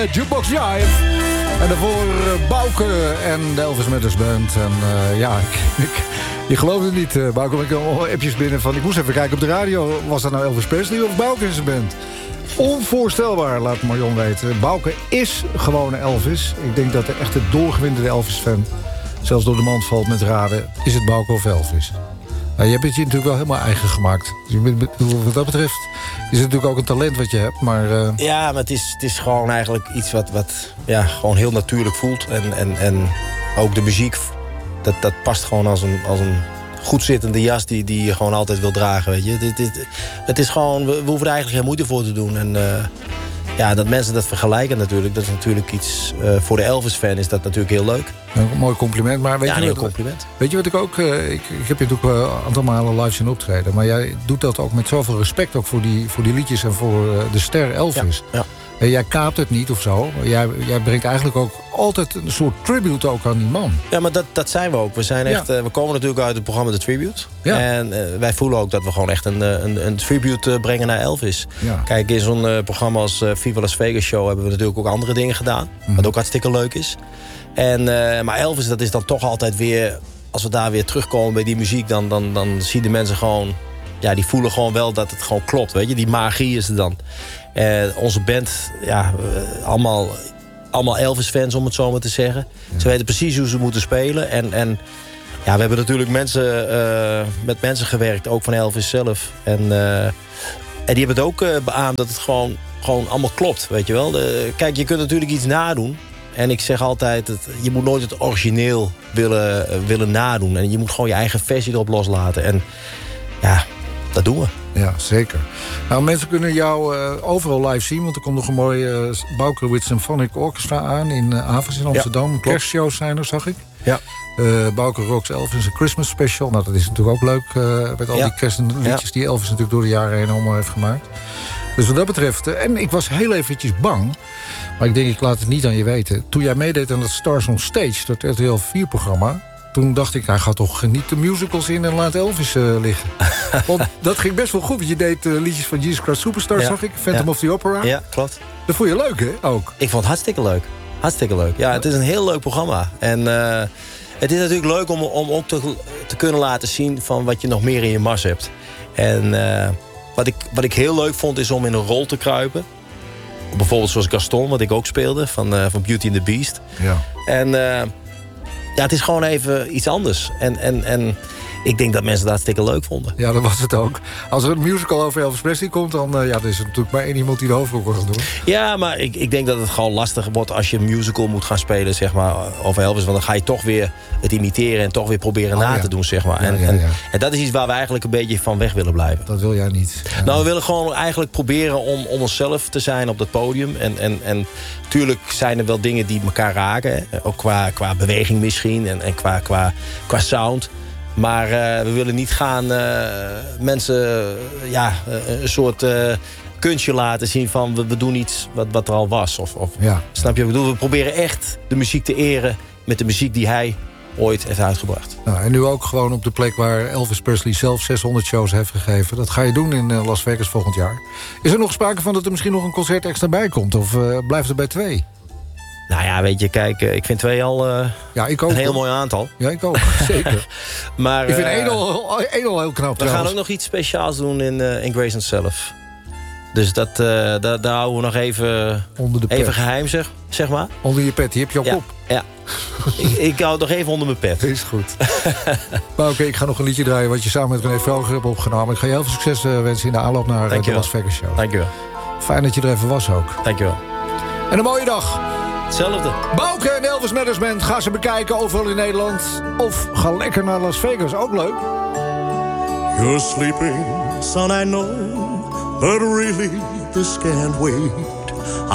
Jukebox Jive. En daarvoor Bouke en de Elvis Matters Band. En je gelooft het niet, Bouke. Ik heb al appjes binnen van... Ik moest even kijken op de radio. Was dat nou Elvis Presley of Bouke in zijn band? Onvoorstelbaar, laat Marion weten. Bouke is gewoon Elvis. Ik denk dat de echte doorgewinterde Elvis-fan... zelfs door de mand valt met raden... is het Bouke of Elvis? Nou, je hebt het je natuurlijk wel helemaal eigen gemaakt. Dus wat dat betreft is het natuurlijk ook een talent wat je hebt. Maar, Ja, maar het is gewoon eigenlijk iets wat gewoon heel natuurlijk voelt. En ook de muziek, dat past gewoon als een goed zittende jas die je gewoon altijd wil dragen. Weet je. Het is gewoon, we hoeven er eigenlijk geen moeite voor te doen. En dat mensen dat vergelijken natuurlijk, dat is natuurlijk iets... voor de Elvis-fan is dat natuurlijk heel leuk. Een mooi compliment, maar een heel compliment. Weet je wat ik ook... Ik heb je natuurlijk een aantal malen live zien optreden... maar jij doet dat ook met zoveel respect ook voor die liedjes... en voor de ster Elvis. Ja. En jij kaapt het niet of zo. Jij brengt eigenlijk ook altijd een soort tribute ook aan die man. Ja, maar dat zijn we ook. We zijn echt, we komen natuurlijk uit het programma The Tribute. Ja. En wij voelen ook dat we gewoon echt een tribute brengen naar Elvis. Ja. Kijk, in zo'n programma als Viva Las Vegas Show... hebben we natuurlijk ook andere dingen gedaan. Wat ook hartstikke leuk is. Maar Elvis, dat is dan toch altijd weer... als we daar weer terugkomen bij die muziek... dan zien de mensen gewoon... ja, die voelen gewoon wel dat het gewoon klopt, weet je. Die magie is er dan. Onze band, allemaal Elvis-fans, om het zo maar te zeggen. Ja. Ze weten precies hoe ze moeten spelen. En we hebben natuurlijk met mensen gewerkt, ook van Elvis zelf. En die hebben het ook beaamd dat het gewoon allemaal klopt, weet je wel. Kijk, je kunt natuurlijk iets nadoen. En ik zeg altijd, je moet nooit het origineel willen nadoen. En je moet gewoon je eigen versie erop loslaten. En ja, dat doen we. Ja, zeker. Nou, mensen kunnen jou overal live zien... want er komt nog een mooie Bouke with Symphonic Orchestra aan... in Avers in Amsterdam. Ja, kerstshows zijn er, zag ik. Ja. Bouke Rocks Elvis, een Christmas special. Nou, dat is natuurlijk ook leuk... met al die kerstliedjes die Elvis natuurlijk door de jaren heen allemaal heeft gemaakt. Dus wat dat betreft... en ik was heel eventjes bang... maar ik denk, ik laat het niet aan je weten. Toen jij meedeed aan dat Stars on Stage... dat RTL 4-programma... toen dacht ik, hij gaat toch niet de musicals in en laat Elvis liggen. Want dat ging best wel goed. Want je deed liedjes van Jesus Christ Superstar, zag ik. Phantom of the Opera. Ja, klopt. Dat vond je leuk, hè? Ook. Ik vond het hartstikke leuk. Hartstikke leuk. Ja, het is een heel leuk programma. En het is natuurlijk leuk om ook te kunnen laten zien... van wat je nog meer in je mars hebt. En wat ik heel leuk vond, is om in een rol te kruipen. Bijvoorbeeld zoals Gaston, wat ik ook speelde. Van Beauty and the Beast. Ja. En... het is gewoon even iets anders. En ik denk dat mensen dat hartstikke leuk vonden. Ja, dat was het ook. Als er een musical over Elvis Presley komt... dan is er natuurlijk maar één iemand die de hoofdrol gaat doen. Ja, maar ik denk dat het gewoon lastig wordt... als je een musical moet gaan spelen, zeg maar, over Elvis. Want dan ga je toch weer het imiteren... en toch weer proberen na te doen, zeg maar. En dat is iets waar we eigenlijk een beetje van weg willen blijven. Dat wil jij niet. Nou, we willen gewoon eigenlijk proberen om onszelf te zijn op dat podium. En tuurlijk zijn er wel dingen die elkaar raken. Ook qua beweging misschien en qua sound... Maar we willen niet gaan mensen een soort kunstje laten zien van... we doen iets wat er al was. Snap je? We proberen echt de muziek te eren met de muziek die hij ooit heeft uitgebracht. Nou, en nu ook gewoon op de plek waar Elvis Presley zelf 600 shows heeft gegeven. Dat ga je doen in Las Vegas volgend jaar. Is er nog sprake van dat er misschien nog een concert extra bij komt? Of blijft het bij 2? Nou ja, weet je, kijk, ik vind 2 al ik ook, een heel mooi aantal. Ja, ik ook, zeker. Maar, ik vind 1 al heel knap. We gaan ook nog iets speciaals doen in Graceland zelf. Dus daar houden we nog even geheim, zeg maar. Onder je pet, die heb je al op. Ja. ik hou het nog even onder mijn pet. Is goed. Maar oké, ik ga nog een liedje draaien... wat je samen met René Velger hebt opgenomen. Ik ga je heel veel succes wensen in de aanloop naar de Las Vegas Show. Dank je wel. Fijn dat je er even was ook. Dank je wel. En een mooie dag. Hetzelfde. Bouke en Elvis Matters Band. Ga ze bekijken overal in Nederland. Of ga lekker naar Las Vegas. Ook leuk. You're sleeping, son, I know. But really, this can't wait.